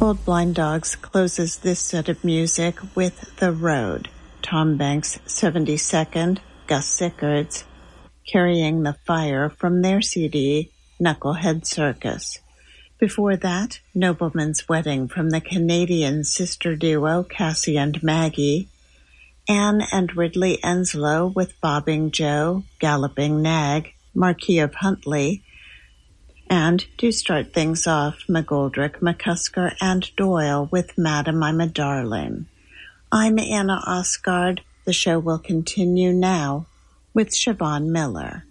Old Blind Dogs closes this set of music with The Road, Tom Banks' 72nd, Gus Sickards, Carrying the Fire from their CD, Knucklehead Circus. Before that, Nobleman's Wedding from the Canadian sister duo Cassie and Maggie, Anne and Ridley Enslow with Bobbing Joe, Galloping Nag, Marquis of Huntley, and to start things off, McGoldrick, McCusker, and Doyle with Madam, I'm a Darling. I'm Anna Osgard. The show will continue now with Siobhan Miller.